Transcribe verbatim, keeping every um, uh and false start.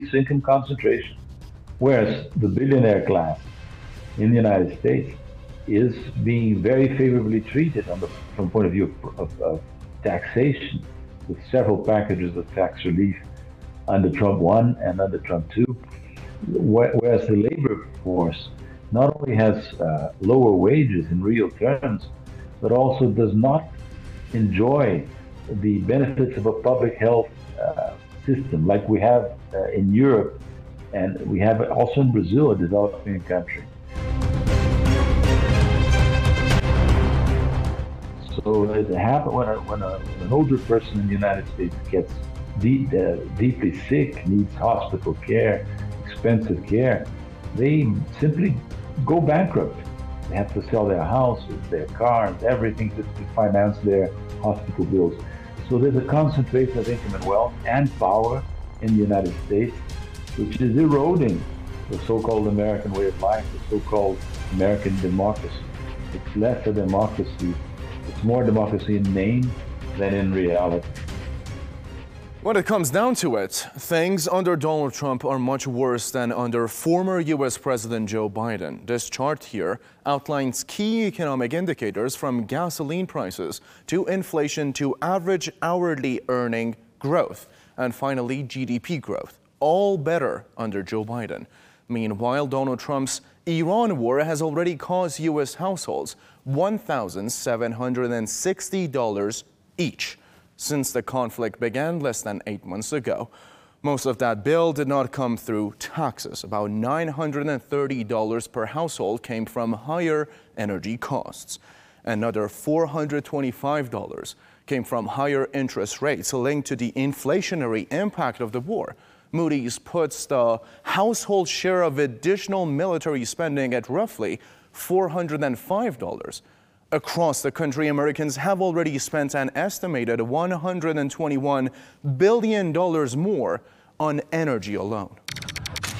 to income concentration. Whereas the billionaire class in the United States is being very favorably treated on the, from the point of view of, of, of taxation, with several packages of tax relief under Trump one and under Trump two, whereas the labor force not only has uh, lower wages in real terms, but also does not enjoy the benefits of a public health uh, system like we have uh, in Europe, and we have also in Brazil, a developing country. So it happens when, a, when, a, when an older person in the United States gets deep, uh, deeply sick, needs hospital care, expensive care, they simply go bankrupt. They have to sell their houses, their cars, everything to, to finance their hospital bills. So there's a concentration of income and wealth and power in the United States, which is eroding the so-called American way of life, the so-called American democracy. It's less a democracy. It's more democracy in name than in reality. When it comes down to it, things under Donald Trump are much worse than under former U S President Joe Biden. This chart here outlines key economic indicators from gasoline prices to inflation to average hourly earning growth and finally G D P growth, all better under Joe Biden. Meanwhile, Donald Trump's Iran war has already cost U S households one thousand seven hundred sixty dollars each since the conflict began less than eight months ago. Most of that bill did not come through taxes. About nine hundred thirty dollars per household came from higher energy costs. Another four hundred twenty-five dollars came from higher interest rates linked to the inflationary impact of the war. Moody's puts the household share of additional military spending at roughly four hundred five dollars. Across the country, Americans have already spent an estimated one hundred twenty-one billion dollars more on energy alone.